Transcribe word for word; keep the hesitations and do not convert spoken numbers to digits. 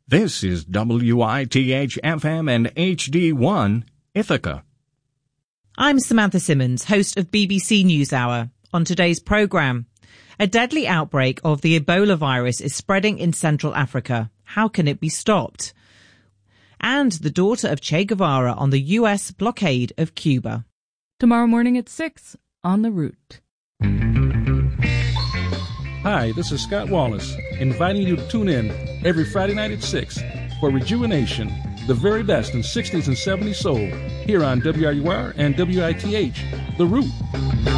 This is W I T H F M and H D one, Ithaca. I'm Samantha Simmons, host of B B C NewsHour. On today's programme, a deadly outbreak of the Ebola virus is spreading in Central Africa. How can it be stopped? And the daughter of Che Guevara on the U S blockade of Cuba. Tomorrow morning at six on The Root. Hi, this is Scott Wallace, inviting you to tune in every Friday night at six for Rejuvenation, the very best in sixties and seventies soul, here on W R U R and W I T H, The Root.